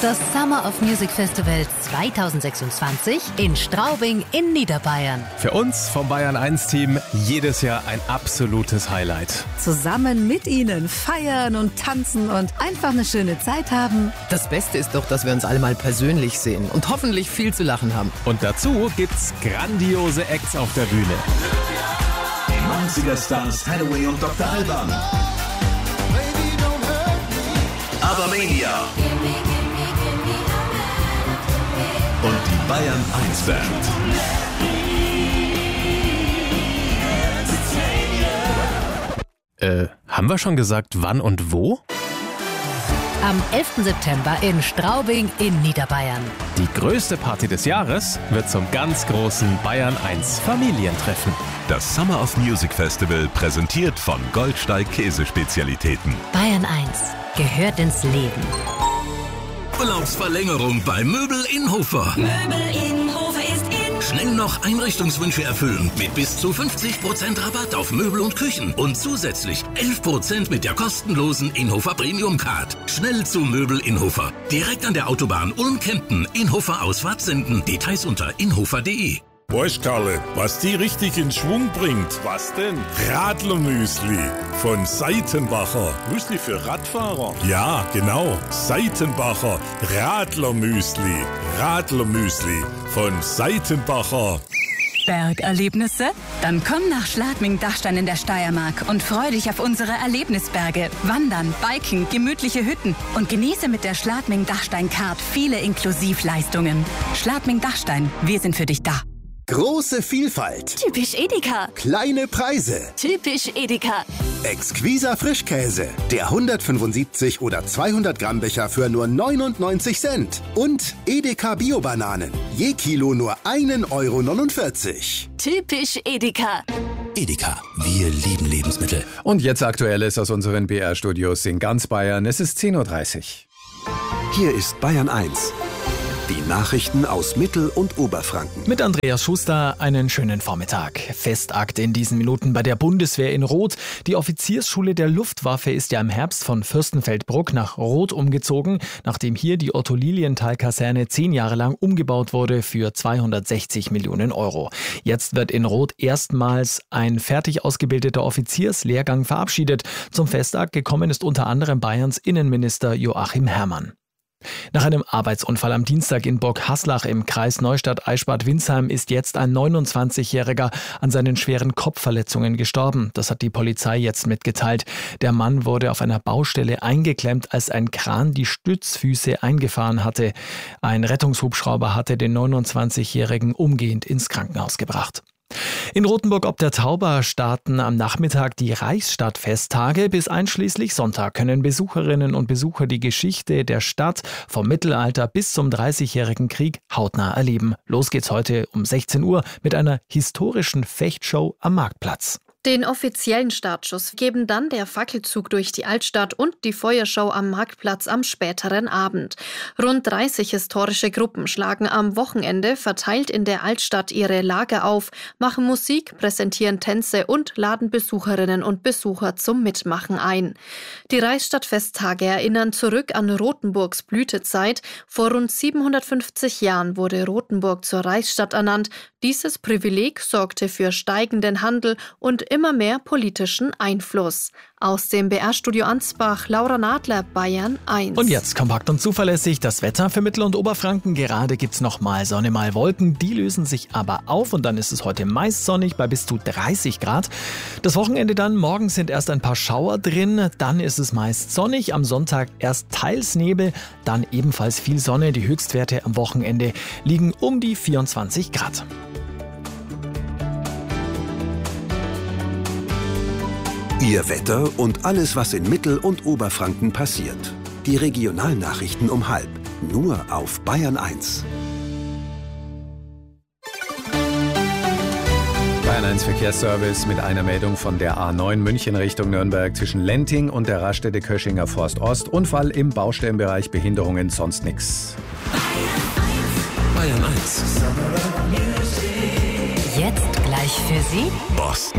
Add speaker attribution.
Speaker 1: Das Summer of Music Festival 2026 in Straubing in Niederbayern.
Speaker 2: Für uns vom Bayern 1 Team jedes Jahr ein absolutes Highlight.
Speaker 3: Zusammen mit Ihnen feiern und tanzen und einfach eine schöne Zeit haben.
Speaker 4: Das Beste ist doch, dass wir uns alle mal persönlich sehen und hoffentlich viel zu lachen haben.
Speaker 2: Und dazu gibt's grandiose Acts auf der Bühne.
Speaker 5: Die 90er Stars Hathaway und Dr. Alban. Abermania. Und die Bayern 1 Band.
Speaker 2: Haben wir schon gesagt, wann und wo?
Speaker 1: Am 11. September in Straubing in Niederbayern.
Speaker 2: Die größte Party des Jahres wird zum ganz großen Bayern 1 Familientreffen.
Speaker 5: Das Summer of Music Festival präsentiert von Goldsteig Käsespezialitäten.
Speaker 1: Bayern 1 gehört ins Leben.
Speaker 6: Urlaubsverlängerung bei Möbel Inhofer.
Speaker 7: Möbel Inhofer ist in.
Speaker 6: Schnell noch Einrichtungswünsche erfüllen mit bis zu 50% Rabatt auf Möbel und Küchen und zusätzlich 11% mit der kostenlosen Inhofer Premium Card. Schnell zu Möbel Inhofer. Direkt an der Autobahn Ulm-Kempten. Inhofer Ausfahrt senden. Details unter inhofer.de.
Speaker 8: Weißt Karle, was die richtig in Schwung bringt? Was denn? Radlermüsli von Seitenbacher. Müsli für Radfahrer? Ja, genau. Seitenbacher Radlermüsli. Radlermüsli von Seitenbacher.
Speaker 7: Bergerlebnisse? Dann komm nach Schladming-Dachstein in der Steiermark und freu dich auf unsere Erlebnisberge. Wandern, Biken, gemütliche Hütten und genieße mit der Schladming-Dachstein-Card viele Inklusivleistungen. Schladming-Dachstein, wir sind für dich da.
Speaker 9: Große Vielfalt.
Speaker 7: Typisch Edeka.
Speaker 9: Kleine Preise.
Speaker 7: Typisch Edeka.
Speaker 9: Exquiser Frischkäse. Der 175 oder 200 Gramm Becher für nur 99 Cent. Und Edeka Bio-Bananen. Je Kilo nur 1,49 €.
Speaker 7: Typisch Edeka.
Speaker 10: Edeka, wir lieben Lebensmittel.
Speaker 11: Und jetzt Aktuelles aus unseren BR-Studios in ganz Bayern. Es ist 10:30 Uhr.
Speaker 12: Hier ist Bayern 1. Die Nachrichten aus Mittel- und Oberfranken.
Speaker 13: Mit Andreas Schuster einen schönen Vormittag. Festakt in diesen Minuten bei der Bundeswehr in Roth. Die Offiziersschule der Luftwaffe ist ja im Herbst von Fürstenfeldbruck nach Roth umgezogen, nachdem hier die Otto-Lilienthal-Kaserne 10 Jahre lang umgebaut wurde für 260 Millionen €. Jetzt wird in Roth erstmals ein fertig ausgebildeter Offizierslehrgang verabschiedet. Zum Festakt gekommen ist unter anderem Bayerns Innenminister Joachim Herrmann. Nach einem Arbeitsunfall am Dienstag in Burghaslach im Kreis Neustadt-Eichstätt-Winsheim ist jetzt ein 29-Jähriger an seinen schweren Kopfverletzungen gestorben. Das hat die Polizei jetzt mitgeteilt. Der Mann wurde auf einer Baustelle eingeklemmt, als ein Kran die Stützfüße eingefahren hatte. Ein Rettungshubschrauber hatte den 29-Jährigen umgehend ins Krankenhaus gebracht. In Rothenburg ob der Tauber starten am Nachmittag die Reichsstadtfesttage. Bis einschließlich Sonntag können Besucherinnen und Besucher die Geschichte der Stadt vom Mittelalter bis zum 30-jährigen Krieg hautnah erleben. Los geht's heute um 16 Uhr mit einer historischen Fechtshow am Marktplatz.
Speaker 14: Den offiziellen Startschuss geben dann der Fackelzug durch die Altstadt und die Feuershow am Marktplatz am späteren Abend. Rund 30 historische Gruppen schlagen am Wochenende verteilt in der Altstadt ihre Lager auf, machen Musik, präsentieren Tänze und laden Besucherinnen und Besucher zum Mitmachen ein. Die Reichsstadtfesttage erinnern zurück an Rothenburgs Blütezeit. Vor rund 750 Jahren wurde Rothenburg zur Reichsstadt ernannt. Dieses Privileg sorgte für steigenden Handel und immer mehr politischen Einfluss. Aus dem BR-Studio Ansbach, Laura Nadler, Bayern 1.
Speaker 13: Und jetzt kompakt und zuverlässig das Wetter für Mittel- und Oberfranken. Gerade gibt's noch mal Sonne, mal Wolken. Die lösen sich aber auf und dann ist es heute meist sonnig bei bis zu 30 Grad. Das Wochenende dann, morgen sind erst ein paar Schauer drin, dann ist es meist sonnig. Am Sonntag erst teils Nebel, dann ebenfalls viel Sonne. Die Höchstwerte am Wochenende liegen um die 24 Grad.
Speaker 12: Ihr Wetter und alles, was in Mittel- und Oberfranken passiert. Die Regionalnachrichten um 12:30. Nur auf Bayern 1.
Speaker 11: Bayern 1 Verkehrsservice mit einer Meldung von der A9 München Richtung Nürnberg zwischen Lenting und der Raststätte Köschinger Forst Ost. Unfall im Baustellenbereich, Behinderungen, sonst nichts.
Speaker 10: Bayern 1.
Speaker 1: Jetzt gleich für Sie
Speaker 5: Boston.